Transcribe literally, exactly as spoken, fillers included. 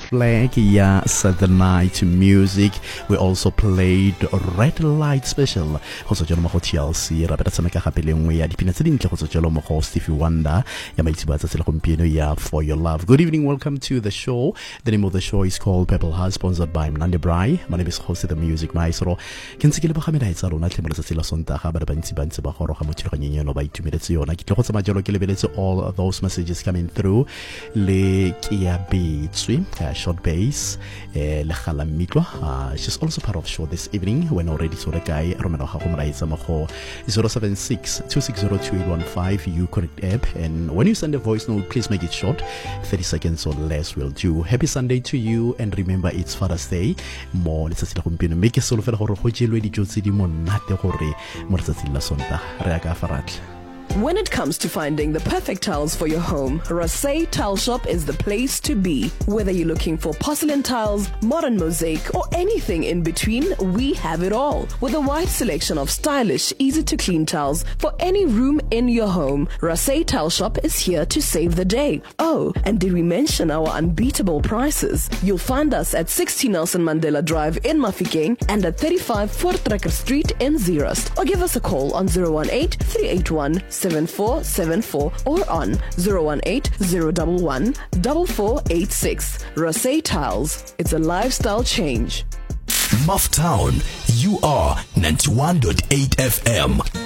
Flag, yeah, Saturday Night Music. We also played Red Light Special. Go tswa mo go T L C, ra beta tsena ka gape le nngwe ya dipina tse dintle go tswa mo go Stevie Wonder ya maitshiba tsa tsela gompieno ya For Your Love. Good evening, welcome to the show. The name of the show is called Purple Heart, sponsored by Mnandi Brai. My name is Jose the Music Maestro. Ke ntse ke le bagamela etsa rona tle mo letsatsi la Sontaga ba ba ntsi ba ntse ba goroga mo thulaganyenyeno ba itumeletse yona. Ke tle go tsama jalo ke lebeletse all those messages coming through le ke ya betswe short bass eh, le gala mitwa. Uh, she's also part of the show this evening when already so the guy romela ga go molaetsa mo go zero seven six two six zero two eight one five you connect app, and when you send a voice note please make it short, thirty seconds or less will do. Happy Sunday to you, and remember it's Father's Day. Mo letsatsi la gompieno make solo fela gore go jelwe dijo tse di monate gore mo letsatsing la Sontaga re ya ka faratle. When it comes to finding the perfect tiles for your home, Rasay Tile Shop is the place to be. Whether you're looking for porcelain tiles, modern mosaic, or anything in between, we have it all. With a wide selection of stylish, easy-to-clean tiles for any room in your home, Rasay Tile Shop is here to save the day. Oh, and did we mention our unbeatable prices? You'll find us at sixty Nelson Mandela Drive in Mafikeng and at thirty-five Voortrekker Street in Zeerust. Or give us a call on zero one eight, three eight one, seven four seven four or on zero one eight, zero one one, four four eight six. Rasay Tiles. It's a lifestyle change. Muff Town, you are ninety-one point eight F M.